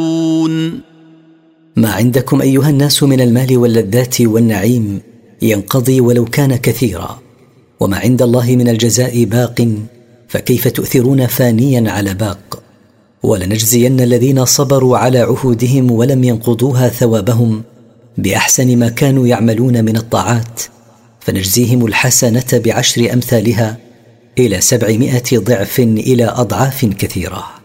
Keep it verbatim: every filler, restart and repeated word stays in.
ما عندكم أيها الناس من المال واللذات والنعيم ينقضي ولو كان كثيرا، وما عند الله من الجزاء باق، فكيف تؤثرون فانيا على باق؟ ولنجزين الذين صبروا على عهودهم ولم ينقضوها ثوابهم بأحسن ما كانوا يعملون من الطاعات، فنجزيهم الحسنة بعشر أمثالها إلى سبعمائة ضعف إلى أضعاف كثيرة.